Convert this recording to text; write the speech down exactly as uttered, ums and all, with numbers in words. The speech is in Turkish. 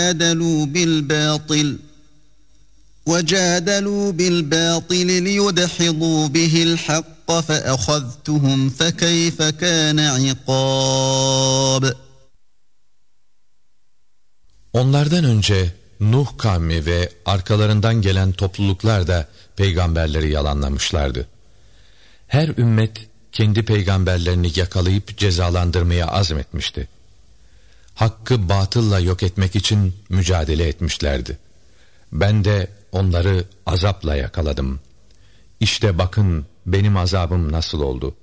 جادلوا بالباطل وجادلوا بالباطل ليدحضوا به الحق فأخذتهم فكيف كان عقاب. Onlardan önce Nuh kavmi ve arkalarından gelen topluluklar da peygamberleri yalanlamışlardı. Her ümmet kendi peygamberlerini yakalayıp cezalandırmaya azmetmişti. Hakkı batılla yok etmek için mücadele etmişlerdi. Ben de onları azapla yakaladım. İşte bakın benim azabım nasıl oldu.